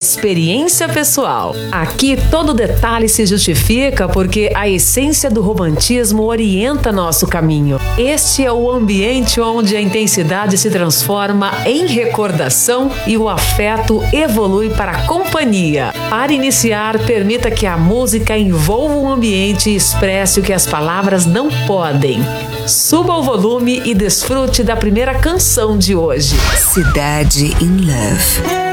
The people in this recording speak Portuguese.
experiência pessoal. Aqui todo detalhe se justifica porque a essência do romantismo orienta nosso caminho. Este é o ambiente onde a intensidade se transforma em recordação e o afeto evolui para a companhia. Para iniciar, permita que a música envolva o ambiente e expresse o que as palavras não podem. Suba o volume e desfrute da primeira canção de hoje. Cidade in Love.